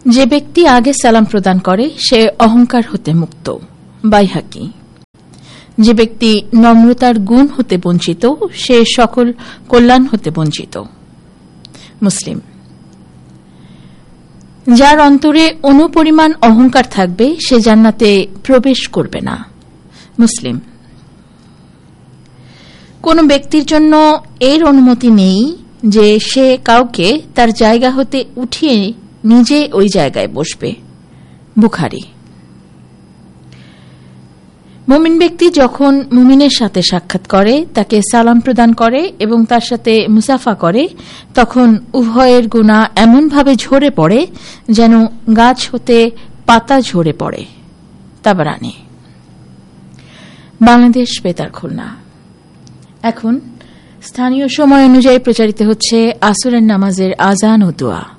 যে ব্যক্তি আগে সালাম প্রদান করে সে অহংকার হতে মুক্ত। বাইহাকি। যে ব্যক্তি নম্রতার গুণ হতে বঞ্চিত সে সকল কল্যাণ হতে বঞ্চিত। মুসলিম। যার অন্তরে অনুপরিমাণ অহংকার থাকবে সে জান্নাতে প্রবেশ করবে না। মুসলিম। কোন ব্যক্তির জন্য এর অনুমতি নেই যে সে কাউকে তার জায়গা হতে উঠিয়ে নিজে ওই জায়গায় বসবে। বুখারী। মুমিন ব্যক্তি যখন মুমিনের সাথে সাক্ষাৎ করে, তাকে সালাম প্রদান করে এবং তার সাথে মুসাফা করে, তখন উভয়ের গুনাহ এমনভাবে ঝরে পড়ে যেন গাছ হতে পাতা ঝরে পড়ে। তাবরানী। বাংলাদেশ বেতার খুলনা। এখন স্থানীয় সময় অনুযায়ী প্রচারিত হচ্ছে আসরের নামাজের আজান ও দোয়া।